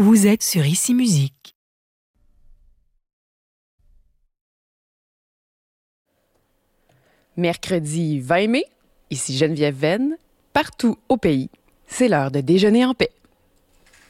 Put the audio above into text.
Vous êtes sur Ici Musique. Mercredi 20 mai, ici Geneviève Venn, partout au pays, c'est l'heure de déjeuner en paix.